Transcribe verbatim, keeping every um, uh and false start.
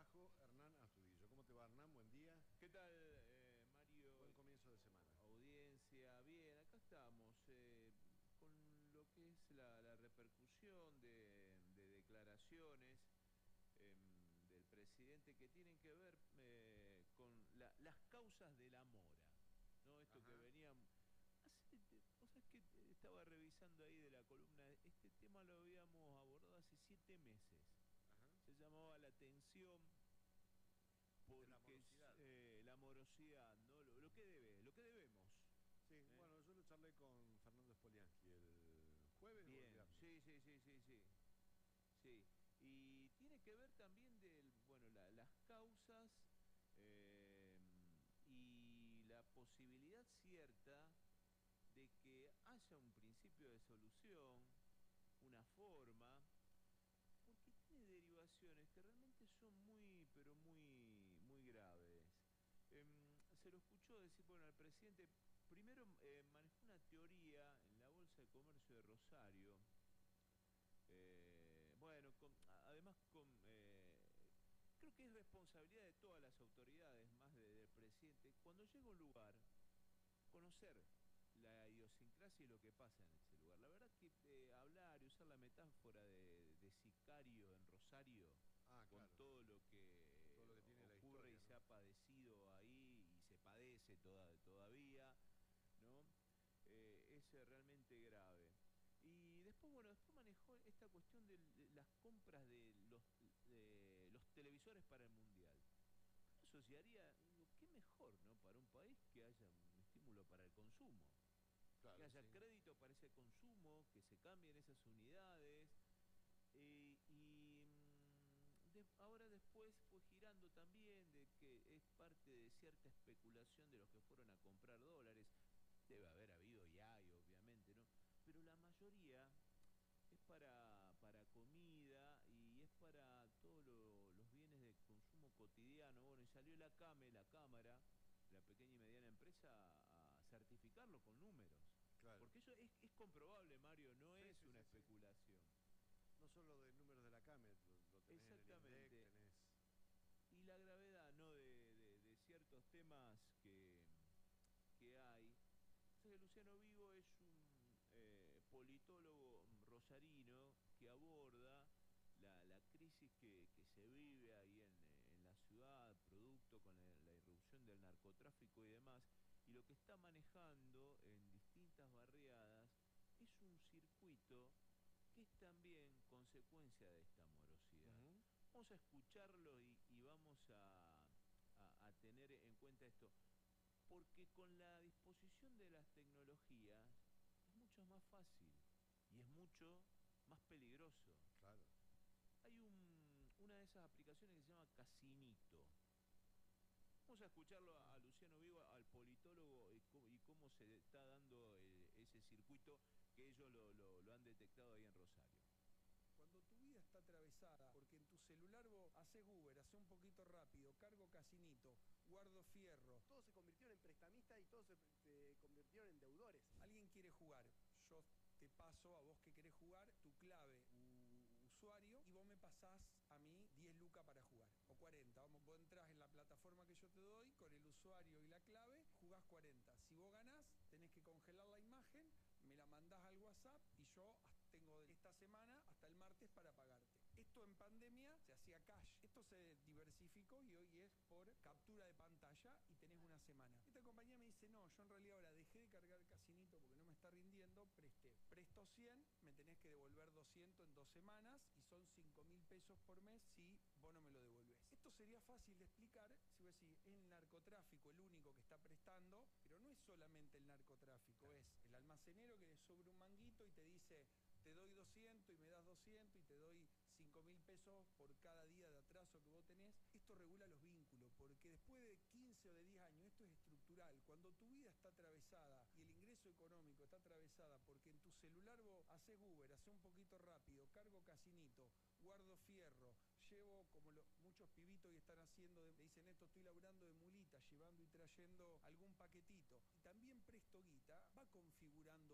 trabajo, Hernán Astudillo. ¿Cómo te va, Hernán? Buen día. ¿Qué tal, eh, Mario? Buen comienzo de semana. Audiencia, bien, acá estamos eh, con lo que es la, la repercusión de, de declaraciones eh, del presidente que tienen que ver eh, con la, las causas de la mora, ¿no? Esto que Ajá, venían... Hace, o sea, es que estaba revisando ahí de la columna, este tema lo habíamos abordado hace siete meses. ajá. Se llamaba la tensión De la porque es, morosidad. eh, la morosidad, ¿no? Lo, lo que debe, lo que debemos. Sí, ¿Eh? bueno, yo lo charlé con Fernando Spoliansky el jueves o el Bien, viernes. sí, sí, sí, sí, sí. Sí. Y tiene que ver también del, bueno, la- las causas eh, y la posibilidad cierta de que haya un principio de solución, una forma, porque tiene derivaciones que realmente son muy, pero muy, muy graves. Em, se lo escuchó decir, bueno, al presidente, primero eh, manejó una teoría en la Bolsa de Comercio de Rosario, eh, bueno, con- a- además con, eh, creo que es responsabilidad de todas las autoridades, más de- del presidente, cuando llega a un lugar, conocer la idiosincrasia y lo que pasa en ese lugar. La verdad que eh, hablar y usar la metáfora de, de sicario en Rosario, Ah, con claro. todo lo Todo que lo que tiene la ocurre y historia, se ¿no? ha padecido ahí y se padece toda, todavía, ¿no? Eh, es eh, realmente grave. Y después, bueno, después manejó esta cuestión de las compras de los, de los televisores para el Mundial. Uno asociaría, digo, qué mejor, ¿no? Para un país que haya un estímulo para el consumo, que Claro, haya sí. crédito para ese consumo, que se cambien esas unidades. Eh, y mm, de- ahora después fue girando también de que es parte de cierta especulación de los que fueron a comprar dólares. Debe haber habido y hay, obviamente, ¿no? Pero la mayoría es para, para comida y es para todos lo- los bienes de consumo cotidiano. Bueno, y salió la CAME, la Cámara, la pequeña y mediana empresa, a certificarlo con números. Claro. Porque eso es, es comprobable, Mario, no Sí, es sí, una sí, sí. especulación. No solo de números de la CAMET, lo, lo tenés en el INDEC, Exactamente. tenés... Y la gravedad, ¿no? De, de- de ciertos temas que, que hay. O sea que Luciano Vigo es un eh, politólogo rosarino que aborda la, la crisis que, que se vive ahí en, eh, en la ciudad, producto con la, la irrupción del narcotráfico y demás, y lo que está manejando en distintas barriadas es un circuito que es también consecuencia de esta morosidad. Ujú. Vamos a escucharlo y, y vamos a, a- a tener en cuenta esto, porque con la disposición de las tecnologías es mucho más fácil y es mucho más peligroso. Claro. Hay un- una de esas aplicaciones que se llama Casinito. Vamos a escucharlo a, a Luciano Vigo, al politólogo, y, cómo- y cómo se está dando eh, ese circuito que ellos lo, lo- lo han detectado ahí en Rosario. Cuando tu vida está atravesada, porque en tu celular vos haces Uber, haces un poquito rápido, cargo Casinito, guardo fierro, Todos se convirtieron en prestamistas y todos se, se convirtieron en deudores. alguien quiere jugar, yo te paso a vos que querés jugar tu clave u- usuario y vos me pasás a mí diez lucas para jugar, o cuarenta, vamos, vos entrás en la plataforma que yo te doy con el usuario y la clave, jugás cuarenta. Si vos ganás, tenés que congelar la imagen, me la mandás al WhatsApp y yo tengo esta semana hasta el martes para pagarte. Esto en pandemia se hacía cash. Esto se diversificó y hoy es por captura de pantalla y tenés una semana. Esta compañía me dice, no, yo en realidad ahora dejé de cargar Casinito porque no me está rindiendo, presté. Presto cien, me tenés que devolver doscientos en dos semanas y son cinco mil pesos por mes si vos no me lo devolvés. Esto sería fácil de explicar si vos decís, es el narcotráfico el único que está prestando, pero no es solamente el narcotráfico, claro. Es el almacenero que le sobra un manguito y te dice, te doy doscientos y me das doscientos y te doy cinco mil pesos por cada día de atraso que vos tenés. Esto regula los vínculos, porque después de quince o de diez años, esto es estructural. Cuando tu vida está atravesada y el ingreso económico está atravesada porque en tu celular vos haces Uber, haces un poquito rápido, cargo Casinito, guardo fierro, llevo como lo, muchos pibitos que están haciendo, de, me dicen esto, estoy laburando de mulita, llevando y trayendo algún paquetito. Y también presto guita, va configurando